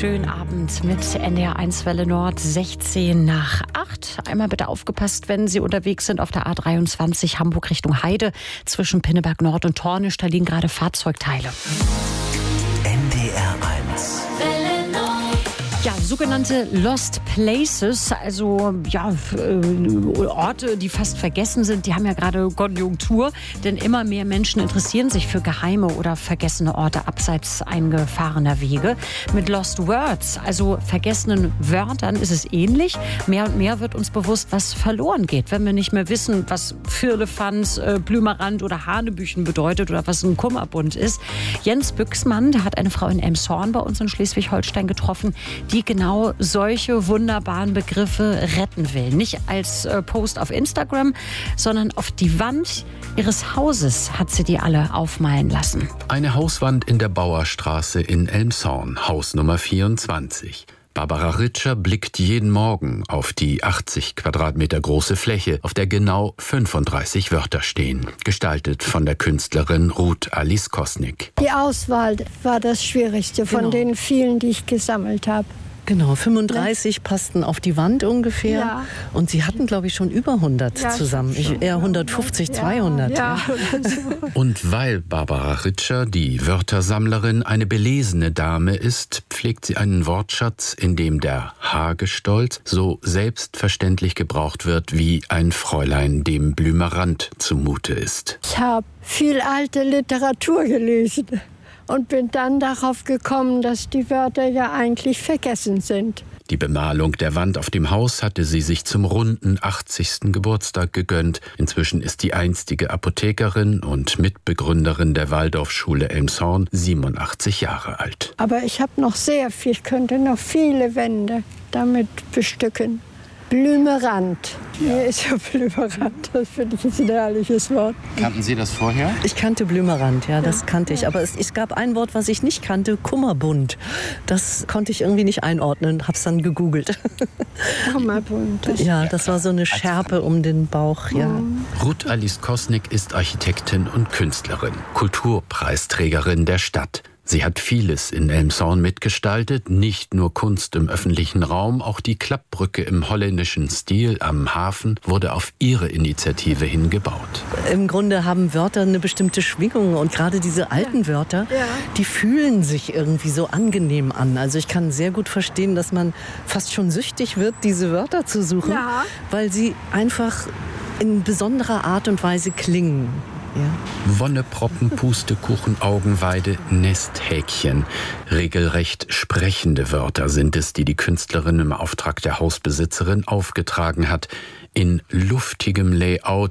Schönen Abend mit NDR1 Welle Nord, 16 nach 8. Einmal bitte aufgepasst, wenn Sie unterwegs sind auf der A23 Hamburg Richtung Heide zwischen Pinneberg Nord und Tornisch. Da liegen gerade Fahrzeugteile. NDR1 Welle Nord. Ja, sogenannte Lost Places, also Orte, die fast vergessen sind, die haben ja gerade Konjunktur, denn immer mehr Menschen interessieren sich für geheime oder vergessene Orte abseits eingefahrener Wege. Mit Lost Words, also vergessenen Wörtern, ist es ähnlich. Mehr und mehr wird uns bewusst, was verloren geht, wenn wir nicht mehr wissen, was Firlefanz, Blümerand oder Hanebüchen bedeutet oder was ein Kummerbund ist. Jens Büchsmann, der hat eine Frau in Elmshorn bei uns in Schleswig-Holstein getroffen, die genau solche wunderbaren Begriffe retten will. Nicht als Post auf Instagram, sondern auf die Wand ihres Hauses hat sie die alle aufmalen lassen. Eine Hauswand in der Bauerstraße in Elmshorn, Haus Nummer 24. Barbara Ritscher blickt jeden Morgen auf die 80 Quadratmeter große Fläche, auf der genau 35 Wörter stehen, gestaltet von der Künstlerin Ruth Alice Kosnick. Die Auswahl war das Schwierigste von den vielen, die ich gesammelt habe. Genau, 35 passten auf die Wand ungefähr. Ja. Und Sie hatten, glaube ich, schon über 100 zusammen. Eher 150, 200. Ja. Und weil Barbara Ritscher, die Wörtersammlerin, eine belesene Dame ist, pflegt sie einen Wortschatz, in dem der Hagestolz so selbstverständlich gebraucht wird, wie ein Fräulein dem Blümerand zumute ist. Ich habe viel alte Literatur gelesen und bin dann darauf gekommen, dass die Wörter ja eigentlich vergessen sind. Die Bemalung der Wand auf dem Haus hatte sie sich zum runden 80. Geburtstag gegönnt. Inzwischen ist die einstige Apothekerin und Mitbegründerin der Waldorfschule Elmshorn 87 Jahre alt. Aber ich habe noch sehr viel, ich könnte noch viele Wände damit bestücken. Blümerand. Hier ist ja Blümerand. Das finde ich ein herrliches Wort. Kannten Sie das vorher? Ich kannte Blümerand, ja, das kannte ich. Aber es gab ein Wort, was ich nicht kannte, Kummerbund. Das konnte ich irgendwie nicht einordnen, hab's dann gegoogelt. Kummerbund. Ja, das war so eine Schärpe um den Bauch, ja. Ruth Alice Kosnick ist Architektin und Künstlerin, Kulturpreisträgerin der Stadt. Sie hat vieles in Elmshorn mitgestaltet, nicht nur Kunst im öffentlichen Raum, auch die Klappbrücke im holländischen Stil am Hafen wurde auf ihre Initiative hin gebaut. Im Grunde haben Wörter eine bestimmte Schwingung und gerade diese alten Wörter, die fühlen sich irgendwie so angenehm an. Also ich kann sehr gut verstehen, dass man fast schon süchtig wird, diese Wörter zu suchen, weil sie einfach in besonderer Art und Weise klingen. Ja. Wonneproppen, Pustekuchen, Augenweide, Nesthäkchen. Regelrecht sprechende Wörter sind es, die die Künstlerin im Auftrag der Hausbesitzerin aufgetragen hat. In luftigem Layout